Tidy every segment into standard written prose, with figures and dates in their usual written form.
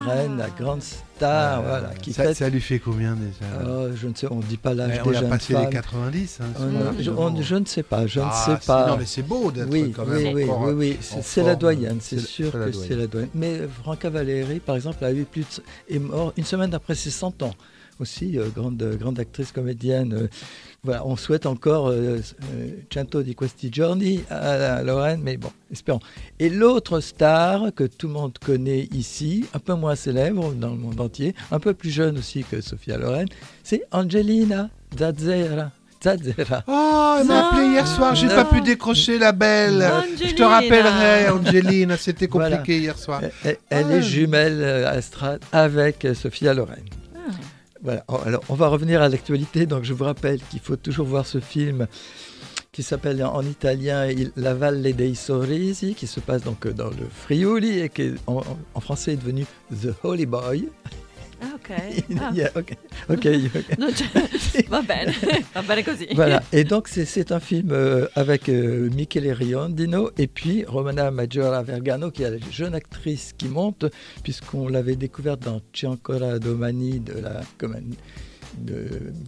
Rennes, la grande star, voilà, qui ça, fête. Ça lui fait combien déjà Je ne sais, on ne dit pas l'âge on des a jeunes passé femmes. les 90. Hein, Je ne sais pas, si, non, mais c'est beau d'être quand même encore. Oui, c'est la doyenne, c'est sûr que c'est la doyenne. Mais Franca Valeri, par exemple, est mort une semaine après ses 100 ans. Aussi, grande actrice comédienne. Voilà, on souhaite encore Cento di questi giorni à Lorraine, mais bon, espérons. Et l'autre star que tout le monde connaît ici, un peu moins célèbre dans le monde entier, un peu plus jeune aussi que Sophia Loren, c'est Angelina Zazzera. Oh, elle m'a appelé hier soir, j'ai pas pu décrocher la belle. Angelina. Je te rappellerai, Angelina, c'était compliqué hier soir. Elle est jumelle Astrade avec Sophia Loren. Voilà. Alors, on va revenir à l'actualité. Donc, je vous rappelle qu'il faut toujours voir ce film qui s'appelle en italien La Valle dei Sorrisi, qui se passe donc dans le Friuli et qui en français est devenu The Holy Boy. Ah, ok. Ok. Va bene così. Voilà, et donc c'est un film avec Michele Riondino et puis Romana Maggiora Vergano, qui est la jeune actrice qui monte, puisqu'on l'avait découverte dans C'è ancora domani de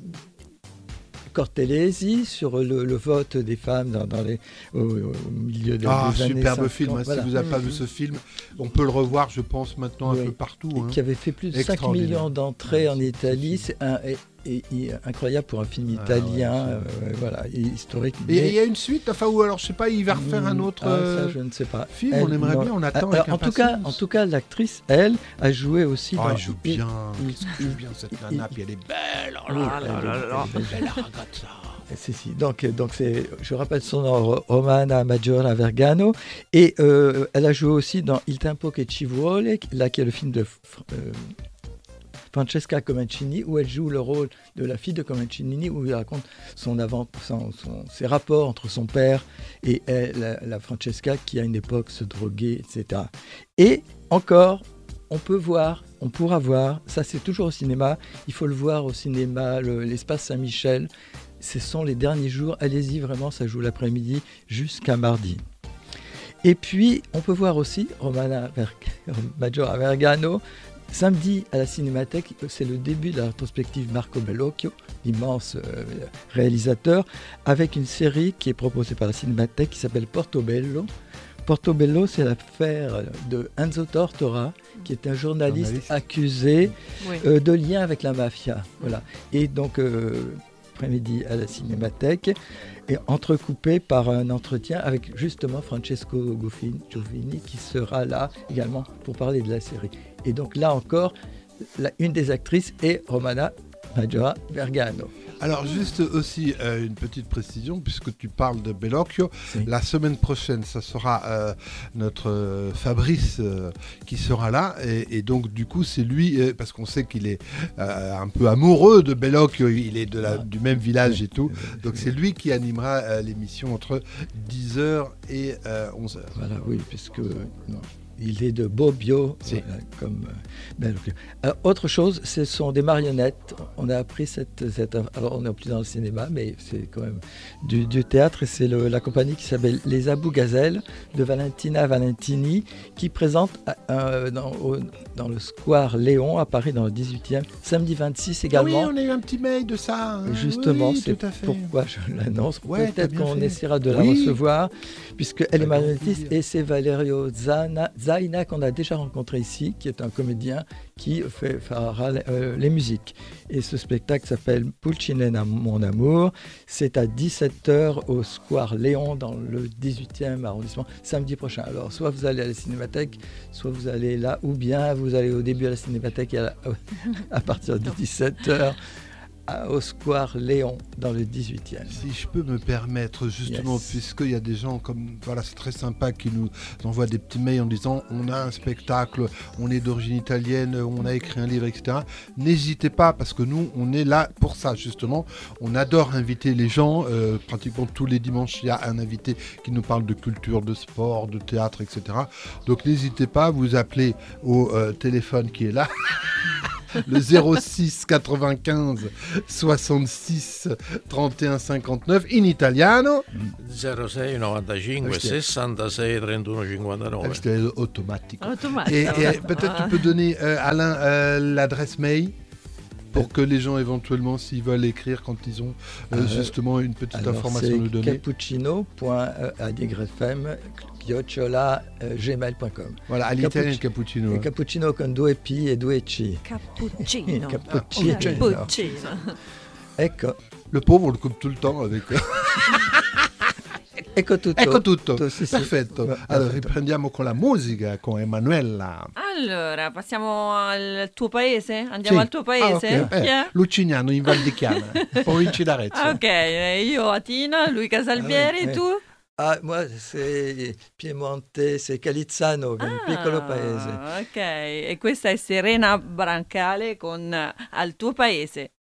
Cortellesi sur le vote des femmes au milieu des années 50. Superbe film, voilà. Si vous n'avez pas vu ce film, on peut le revoir, je pense, maintenant un peu partout. Qui avait fait plus de 5 millions d'entrées en Italie. C'est incroyable pour un film italien, historique. Et il y a une suite, ou alors je sais pas, il va refaire un autre ça, je ne sais pas. Film, on aimerait bien, on attend avec impatience. En tout cas, l'actrice, elle, a joué aussi dans... Elle joue bien, cette nana, puis elle est belle, belle ragazza. Si. Donc je rappelle son nom, Romana Maggiora Vergano, et elle a joué aussi dans Il tempo che ci vuole, là qui est le film de Francesca Comencini, où elle joue le rôle de la fille de Comencini, où il raconte ses rapports entre son père et elle, la Francesca, qui à une époque se droguait, etc. Et encore, on pourra voir, ça c'est toujours au cinéma, il faut le voir au cinéma, l'espace Saint-Michel. Ce sont les derniers jours, allez-y vraiment, ça joue l'après-midi jusqu'à mardi. Et puis, on peut voir aussi Romana Maggiora Vergano, samedi à la Cinémathèque, c'est le début de la rétrospective Marco Bellocchio, l'immense réalisateur, avec une série qui est proposée par la Cinémathèque qui s'appelle Portobello. Portobello, c'est l'affaire de Enzo Tortora, qui est un journaliste accusé de lien avec la mafia. Voilà. Et donc... après-midi à la Cinémathèque, et entrecoupé par un entretien avec justement Francesco Giovini qui sera là également pour parler de la série. Et donc là encore, une des actrices est Romana Maggiora Vergano. Alors juste aussi une petite précision, puisque tu parles de Bellocchio, la semaine prochaine, ça sera notre Fabrice qui sera là, et donc du coup c'est lui, parce qu'on sait qu'il est un peu amoureux de Bellocchio, il est du même village et tout, donc c'est lui qui animera l'émission entre 10h et 11h. Voilà, oui, puisque... il est de Bobbio, comme Bellocchio. Alors, autre chose, ce sont des marionnettes. On a appris alors on n'est plus dans le cinéma, mais c'est quand même du théâtre. Et c'est la compagnie qui s'appelle Les Abou Gazelles de Valentina Valentini, qui présente dans le Square Léon à Paris, dans le 18e, samedi 26 également. Oui, on a eu un petit mail de ça. Justement, c'est pourquoi je l'annonce. Peut-être qu'on essaiera de la recevoir, puisqu'elle est marionnettiste, et c'est Valerio Zaina qu'on a déjà rencontré ici, qui est un comédien qui fera les musiques. Et ce spectacle s'appelle Pulcinella mon amour. C'est à 17h au Square Léon dans le 18e arrondissement, samedi prochain. Alors, soit vous allez à la Cinémathèque, soit vous allez là, ou bien vous allez au début à la Cinémathèque et à partir de 17h au Square Léon dans le 18e. Si je peux me permettre, justement, puisqu'il y a des gens c'est très sympa, qui nous envoient des petits mails en disant on a un spectacle, on est d'origine italienne, on a écrit un livre, etc. N'hésitez pas, parce que nous, on est là pour ça, justement. On adore inviter les gens, pratiquement tous les dimanches, il y a un invité qui nous parle de culture, de sport, de théâtre, etc. Donc n'hésitez pas, vous appelez au téléphone qui est là. le 06 95 66 31 59 in italiano. 06 95 66 31 59. C'était automatique. Automatique. Et peut-être tu peux donner, Alain, l'adresse mail pour que les gens éventuellement, s'ils veulent écrire quand ils ont justement une petite information à nous donner. cappuccino.adigrefm@gmail.com. Voilà, à l'italien cappuccino. Cappuccino con 2 P e 2 C. Cappuccino. Cappuccino. Cappuccino. Ecco. Le pauvre, on le coupe tout le temps avec... Ecco tutto. Ecco tutto, Sì, sì. perfetto. Allora riprendiamo con la musica, con Emanuela. Allora, passiamo al tuo paese? Andiamo al tuo paese? Ok. Chi è? Lucignano in Val di Chiana, provincia d'Arezzo. Ok, io Atina, lui Casalbieri, tu? Ah, moi, c'est Piemonte, c'est Calizzano, che è un piccolo paese. Ok, e questa è Serena Brancale con Al tuo paese.